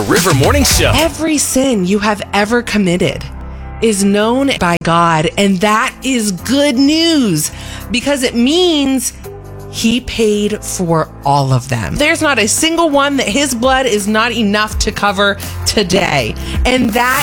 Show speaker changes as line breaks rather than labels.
River Morning Show.
Every sin you have ever committed is known by God, and that is good news because it means He paid for all of them. There's not a single one that His blood is not enough to cover today. And that